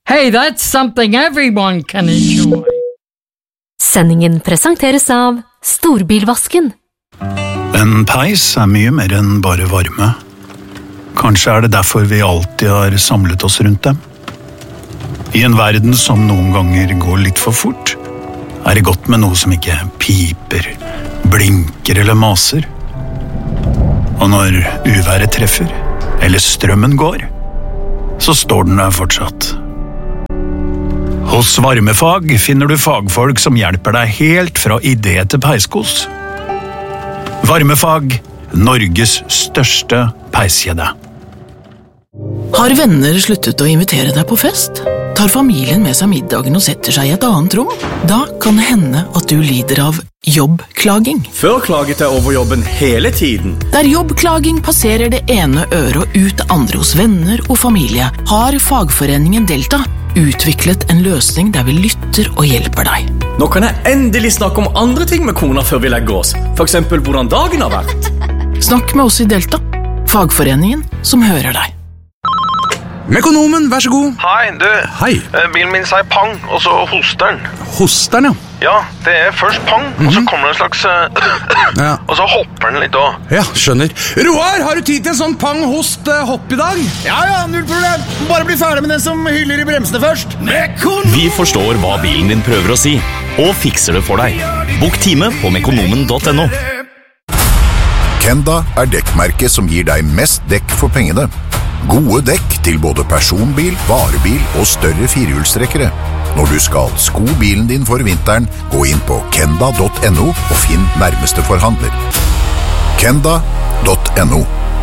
Hey, that's something everyone can enjoy. Sendingen presenteres av Storbilvasken. En peis mye mer enn bare varme. Kanskje det derfor vi alltid har samlet oss rundt dem. I en verden som noen ganger går litt for fort, det godt med noe som ikke piper, blinker eller maser. Og når uværet treffer, eller strømmen går, så står den der fortsatt. Hos Varmefag finner du fagfolk som hjelper deg helt fra idé til peiskos. Varmefag, Norges største peiskjede. Har venner sluttet å invitere deg på fest? Tar familien med seg middagen og setter seg i et annet rom? Da kan det hende at du lider av jobbklaging. Før klaget jeg over jobben hele tiden. Der jobbklaging passerer det ene øret og ut det andre hos venner og familie, har fagforeningen Delta utviklet en løsning der vi lytter og hjelper deg. Nå kan jeg endelig snakke om andre ting med kona før vi legger oss. For eksempel hvordan dagen har vært. Snakk med oss i Delta, fagforeningen som hører deg. Mekonomen, vær så god. Hei, du. Hei. Bilen min sier pang, og så hoster den. Hoster den, ja. Ja, det først pang, og så kommer det en slags... Ja. Og så hopper den litt også. Ja, skjønner. Roar, har du tid til en sånn pang-host-hopp i dag? Ja, null problem. Bare bli ferdig med den som hyller i bremsene først. Vi forstår hva bilen din prøver å si, og fikser det for deg. Bok time på mekonomen.no. Kenda dekkmerket som gir deg mest dekk for pengene. Gode dekk til både personbil, varebil og større firehjulstrekkere. Når du skal sko bilen din for vinteren, gå inn på kenda.no og finn nærmeste forhandler. Kenda.no.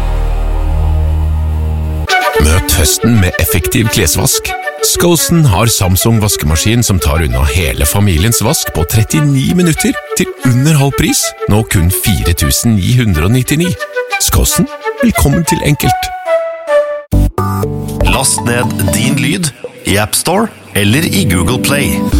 Møt høsten med effektiv klesvask. Skosen har Samsung vaskemaskin som tar unna hele familiens vask på 39 minutter til under halv pris, nå kun 4.999. Skosen, velkommen til enkelt. Last ned Din Lyd i App Store eller i Google Play.